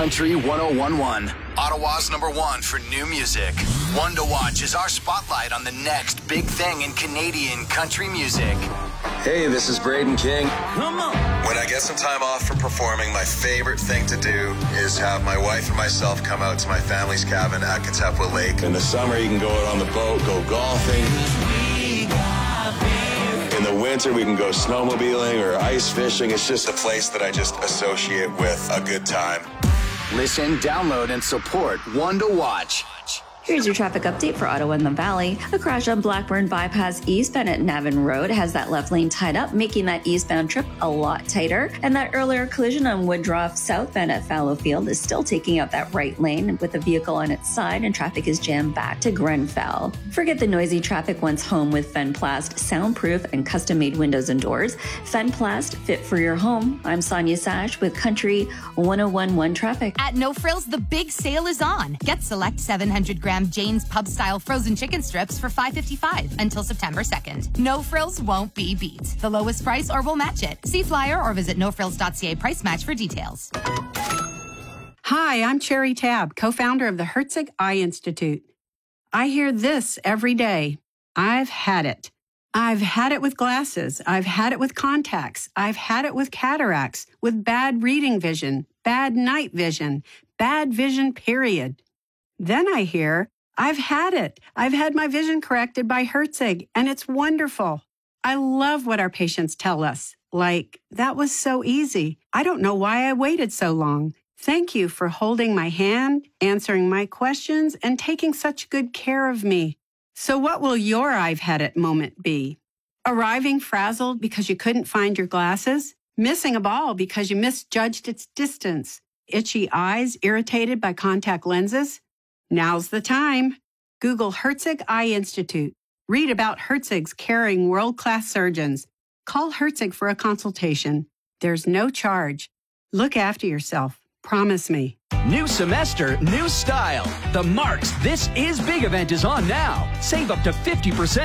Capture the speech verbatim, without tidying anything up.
Country one oh one point one. Ottawa's number one for new music. One to Watch is our spotlight on the next big thing in Canadian country music. Hey, this is Braden King. Come on. When I get some time off from performing, my favorite thing to do is have my wife and myself come out to my family's cabin at Katepwa Lake. In the summer, you can go out on the boat, go golfing. In the winter, we can go snowmobiling or ice fishing. It's just a place that I just associate with a good time. Listen, download, and support One to Watch. Here's your traffic update for Ottawa and the Valley. A crash on Blackburn Bypass eastbound at Navan Road has that left lane tied up, making that eastbound trip a lot tighter. And that earlier collision on Woodruff southbound at Fallowfield is still taking out that right lane with the vehicle on its side, and traffic is jammed back to Grenfell. Forget the noisy traffic once home with Fenplast soundproof and custom-made windows and doors. Fenplast, fit for your home. I'm Sonia Sash with Country one oh one point one traffic. At No Frills, the big sale is on. Get select seven hundred gram Jane's Pub-style frozen chicken strips for five dollars and fifty-five cents until September second. No Frills won't be beat. The lowest price or we'll match it. See flyer or visit no frills dot c a price match for details. Hi, I'm Cherry Tabb, co-founder of the Herzig Eye Institute. I hear this every day. I've had it. I've had it with glasses. I've had it with contacts. I've had it with cataracts, with bad reading vision, bad night vision, bad vision, period. Then I hear, I've had it. I've had my vision corrected by Herzig, and it's wonderful. I love what our patients tell us. Like, that was so easy. I don't know why I waited so long. Thank you for holding my hand, answering my questions, and taking such good care of me. So what will your I've had it moment be? Arriving frazzled because you couldn't find your glasses? Missing a ball because you misjudged its distance? Itchy eyes irritated by contact lenses? Now's the time. Google Herzig Eye Institute. Read about Herzig's caring world-class surgeons. Call Herzig for a consultation. There's no charge. Look after yourself. Promise me. New semester, new style. The Marks This Is Big event is on now. Save up to fifty percent.